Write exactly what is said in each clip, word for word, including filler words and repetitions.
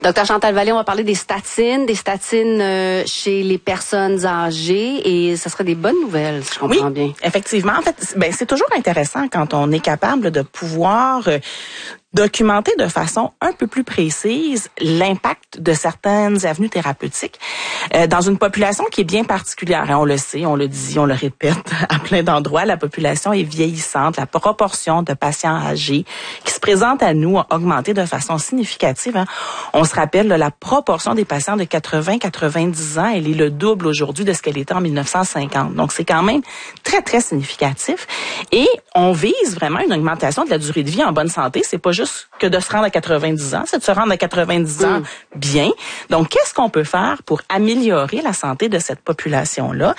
Docteur Chantal Vallée, on va parler des statines, des statines euh, chez les personnes âgées, et ça serait des bonnes nouvelles, si je comprends oui, bien. Effectivement. En fait, ben c'est toujours intéressant quand on est capable de pouvoir euh, documenter de façon un peu plus précise l'impact de certaines avenues thérapeutiques euh, dans une population qui est bien particulière. Et on le sait, on le dit, on le répète à plein d'endroits, la population est vieillissante, la proportion de patients âgés qui se présentent à nous a augmenté de façon significative. Hein. On se rappelle, là, la proportion des patients de quatre-vingts à quatre-vingt-dix ans, elle est le double aujourd'hui de ce qu'elle était en mille neuf cent cinquante. Donc, c'est quand même très, très significatif. Et on vise vraiment une augmentation de la durée de vie en bonne santé. C'est pas juste que de se rendre à quatre-vingt-dix ans, c'est de se rendre à quatre-vingt-dix ans bien. Donc, qu'est-ce qu'on peut faire pour améliorer la santé de cette population-là?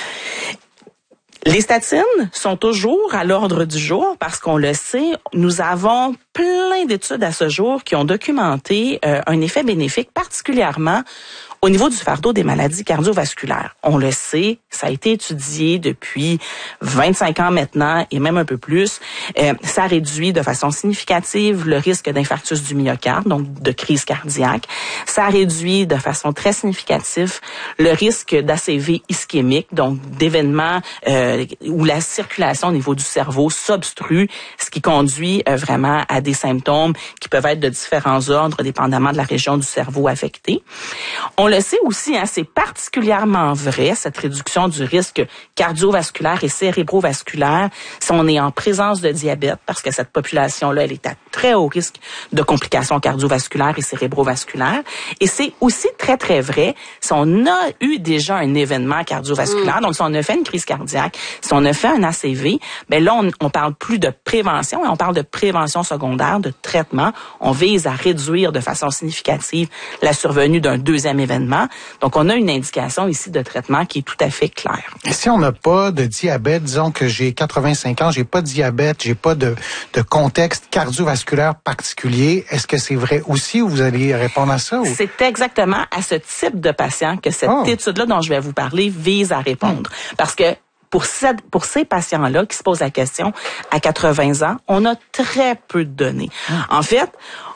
Les statines sont toujours à l'ordre du jour parce qu'on le sait, nous avons plein d'études à ce jour qui ont documenté euh, un effet bénéfique, particulièrement au niveau du fardeau des maladies cardiovasculaires. On le sait, ça a été étudié depuis vingt-cinq ans maintenant et même un peu plus. Euh, ça réduit de façon significative le risque d'infarctus du myocarde, donc de crise cardiaque. Ça réduit de façon très significative le risque d'A C V ischémique, donc d'événements euh, où la circulation au niveau du cerveau s'obstrue, ce qui conduit euh, vraiment à des symptômes qui peuvent être de différents ordres, dépendamment de la région du cerveau affectée. On le sait aussi, hein, c'est particulièrement vrai, cette réduction du risque cardiovasculaire et cérébrovasculaire, si on est en présence de diabète, parce que cette population-là, elle est à très haut risque de complications cardiovasculaires et cérébrovasculaires. Et c'est aussi très, très vrai si on a eu déjà un événement cardiovasculaire, mmh. donc si on a fait une crise cardiaque, si on a fait un A C V, ben là, on, on parle plus de prévention, on parle de prévention secondaire, de traitement. On vise à réduire de façon significative la survenue d'un deuxième événement. Donc, on a une indication ici de traitement qui est tout à fait claire. Et si on n'a pas de diabète, disons que j'ai quatre-vingt-cinq ans, j'ai pas de diabète, j'ai pas de, de contexte cardiovasculaire particulier, est-ce que c'est vrai aussi ou vous allez répondre à ça? Ou? C'est exactement à ce type de patient que cette oh. étude-là dont je vais vous parler vise à répondre. Mmh. Parce que Pour, cette, pour ces patients-là qui se posent la question à quatre-vingts ans, on a très peu de données. Mmh. En fait,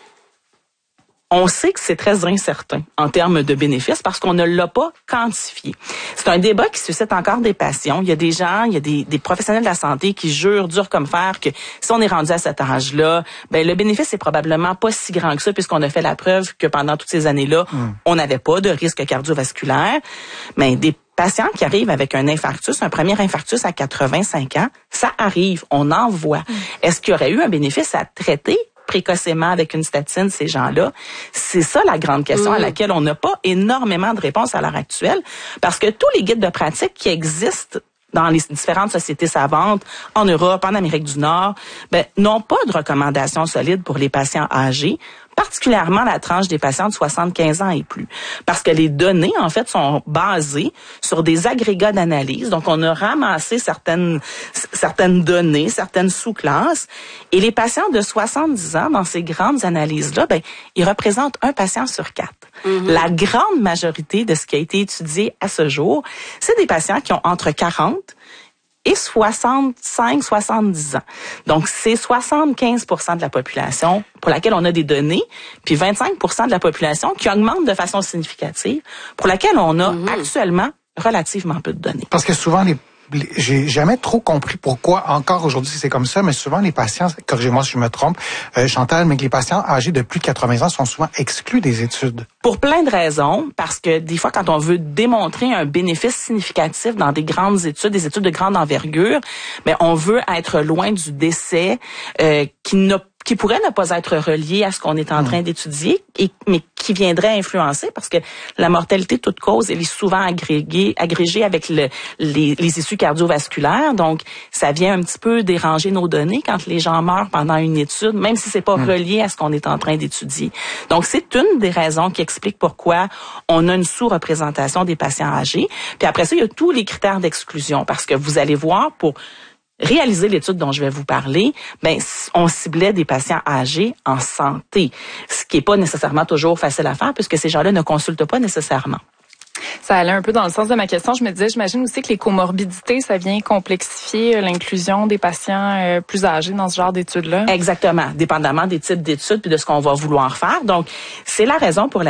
on sait que c'est très incertain en termes de bénéfices parce qu'on ne l'a pas quantifié. C'est un débat qui suscite encore des passions. Il y a des gens, il y a des, des professionnels de la santé qui jurent dur comme fer que si on est rendu à cet âge-là, ben le bénéfice est probablement pas si grand que ça puisqu'on a fait la preuve que pendant toutes ces années-là, mmh. on n'avait pas de risque cardiovasculaire. Mais des patients qui arrivent avec un infarctus, un premier infarctus à quatre-vingt-cinq ans, ça arrive, on en voit. Mmh. Est-ce qu'il y aurait eu un bénéfice à traiter précocement avec une statine, ces gens-là? C'est ça la grande question mmh. à laquelle on n'a pas énormément de réponses à l'heure actuelle, parce que tous les guides de pratique qui existent dans les différentes sociétés savantes, en Europe, en Amérique du Nord, ben, n'ont pas de recommandations solides pour les patients âgés, particulièrement la tranche des patients de soixante-quinze ans et plus. Parce que les données, en fait, sont basées sur des agrégats d'analyse. Donc, on a ramassé certaines, certaines données, certaines sous-classes. Et les patients de soixante-dix ans, dans ces grandes analyses-là, ben, ils représentent un patient sur quatre. Mm-hmm. La grande majorité de ce qui a été étudié à ce jour, c'est des patients qui ont entre quarante et soixante-cinq soixante-dix ans. Donc, c'est soixante-quinze pour cent de la population pour laquelle on a des données, puis vingt-cinq pour cent de la population qui augmente de façon significative, pour laquelle on a mm-hmm. actuellement relativement peu de données. Parce que souvent, les j'ai jamais trop compris pourquoi encore aujourd'hui c'est comme ça, mais souvent les patients, corrigez-moi si je me trompe, euh, Chantal, mais que les patients âgés de plus de quatre-vingts ans sont souvent exclus des études. Pour plein de raisons, parce que des fois quand on veut démontrer un bénéfice significatif dans des grandes études, des études de grande envergure, mais on veut être loin du décès euh, qui n'a qui pourrait ne pas être relié à ce qu'on est en train d'étudier, et, mais qui viendrait influencer, parce que la mortalité toute cause, elle est souvent agrégée, agrégée avec le, les, les issues cardiovasculaires. Donc, ça vient un petit peu déranger nos données quand les gens meurent pendant une étude, même si c'est pas mmh. relié à ce qu'on est en train d'étudier. Donc, c'est une des raisons qui explique pourquoi on a une sous-représentation des patients âgés. Puis après ça, il y a tous les critères d'exclusion, parce que vous allez voir, pour réaliser l'étude dont je vais vous parler, ben on ciblait des patients âgés en santé, ce qui est pas nécessairement toujours facile à faire puisque ces gens-là ne consultent pas nécessairement. Ça allait un peu dans le sens de ma question. Je me disais, j'imagine aussi que les comorbidités, ça vient complexifier l'inclusion des patients plus âgés dans ce genre d'études-là. Exactement, dépendamment des types d'études puis de ce qu'on va vouloir faire. Donc, c'est la raison pour